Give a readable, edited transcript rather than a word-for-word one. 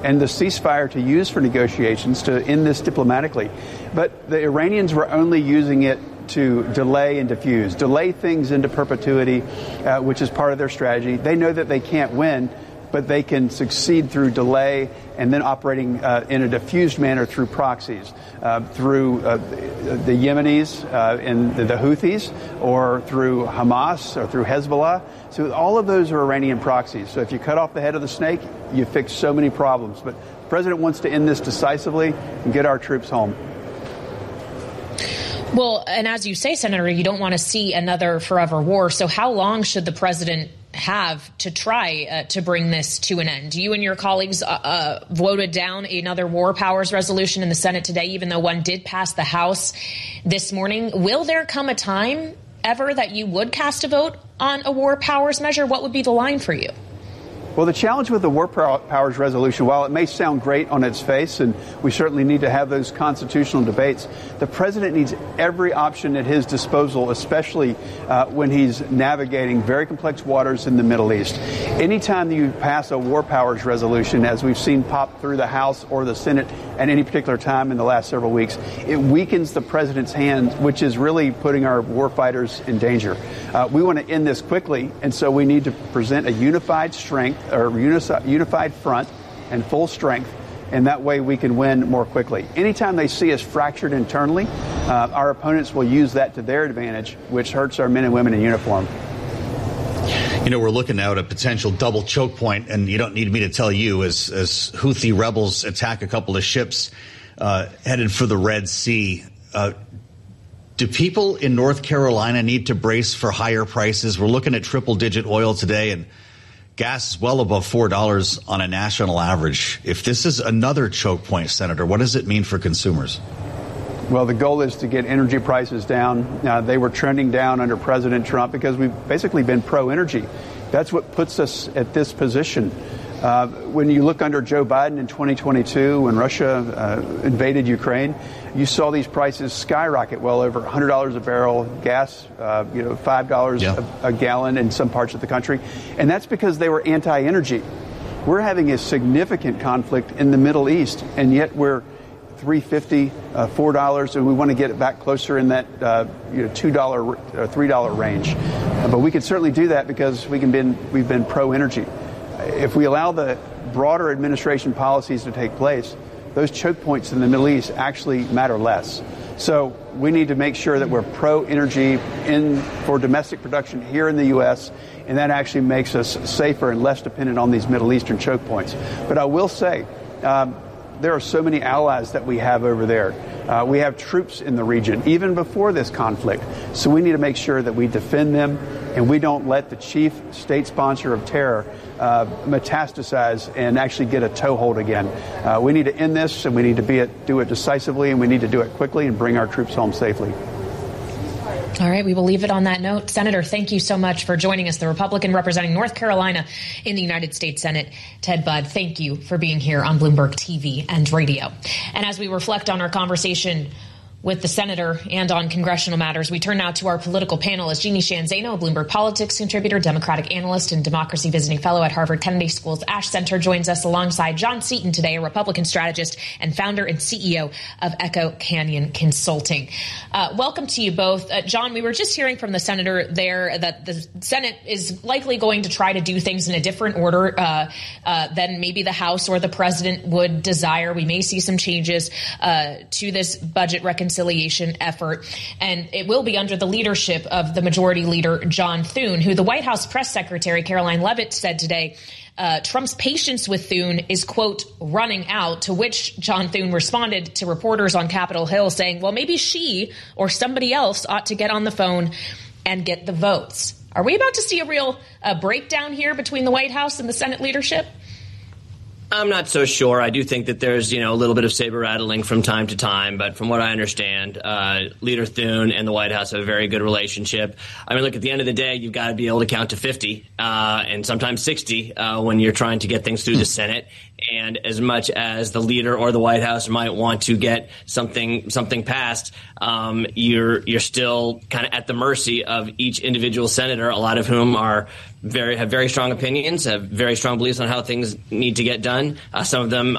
and the ceasefire to use for negotiations to end this diplomatically. But the Iranians were only using it to delay and diffuse, delay things into perpetuity, which is part of their strategy. They know that they can't win, but they can succeed through delay and then operating in a diffused manner through proxies, through the Yemenis and the Houthis, or through Hamas or through Hezbollah. So all of those are Iranian proxies. So if you cut off the head of the snake, you fix so many problems. But the president wants to end this decisively and get our troops home. Well, and as you say, Senator, you don't want to see another forever war. So how long should the president have to try to bring this to an end? You and your colleagues voted down another war powers resolution in the Senate today, even though one did pass the House this morning. Will there come a time ever that you would cast a vote on a war powers measure? What would be the line for you? Well, the challenge with the war powers resolution, while it may sound great on its face, and we certainly need to have those constitutional debates, the president needs every option at his disposal, especially when he's navigating very complex waters in the Middle East. Anytime you pass a war powers resolution, as we've seen pop through the House or the Senate at any particular time in the last several weeks, it weakens the president's hand, which is really putting our war fighters in danger. We want to end this quickly, and so we need to present a unified strength, or unified front and full strength, and that way we can win more quickly. Anytime they see us fractured internally, our opponents will use that to their advantage, which hurts our men and women in uniform. You know, we're looking out at a potential double choke point, and you don't need me to tell you, as Houthi rebels attack a couple of ships headed for the Red Sea. Do people in North Carolina need to brace for higher prices? We're looking at triple-digit oil today, and gas is well above $4 on a national average. If this is another choke point, Senator, what does it mean for consumers? Well, the goal is to get energy prices down. They were trending down under President Trump because we've basically been pro-energy. That's what puts us at this position. When you look under Joe Biden in 2022, when Russia invaded Ukraine, you saw these prices skyrocket, well over $100 a barrel, gas, $5 a gallon in some parts of the country. And that's because they were anti-energy. We're having a significant conflict in the Middle East, and yet we're $3.50, $4, and we want to get it back closer in that $2 or $3 range. But we can certainly do that because we've been pro-energy. If we allow the broader administration policies to take place, those choke points in the Middle East actually matter less. So we need to make sure that we're pro-energy for domestic production here in the U.S., and that actually makes us safer and less dependent on these Middle Eastern choke points. But I will say, there are so many allies that we have over there. We have troops in the region, even before this conflict. So we need to make sure that we defend them and we don't let the chief state sponsor of terror metastasize and actually get a toehold again. We need to end this, and we need to do it decisively, and we need to do it quickly and bring our troops home safely. All right, we will leave it on that note. Senator, thank you so much for joining us. The Republican representing North Carolina in the United States Senate, Ted Budd, thank you for being here on Bloomberg TV and radio. And as we reflect on our conversation with the senator and on congressional matters, we turn now to our political panel as Jeannie Sheehan Zaino, a Bloomberg Politics contributor, Democratic analyst, and democracy visiting fellow at Harvard Kennedy School's Ash Center, joins us alongside John Seaton today, a Republican strategist and founder and CEO of Echo Canyon Consulting. Welcome to you both. John, we were just hearing from the senator there that the Senate is likely going to try to do things in a different order than maybe the House or the president would desire. We may see some changes to this budget reconciliation effort, and it will be under the leadership of the Majority Leader John Thune, who the White House press secretary Caroline Leavitt said today Trump's patience with Thune is, quote, running out, to which John Thune responded to reporters on Capitol Hill saying, well, maybe she or somebody else ought to get on the phone and get the votes. Are we about to see a real breakdown here between the White House and the Senate leadership? I'm not so sure. I do think that there's, a little bit of saber rattling from time to time. But from what I understand, Leader Thune and the White House have a very good relationship. I mean, look, at the end of the day, you've got to be able to count to 50 and sometimes 60 when you're trying to get things through the Senate. And as much as the leader or the White House might want to get something passed, you're still kind of at the mercy of each individual senator, a lot of whom are have very strong opinions, have very strong beliefs on how things need to get done. Some of them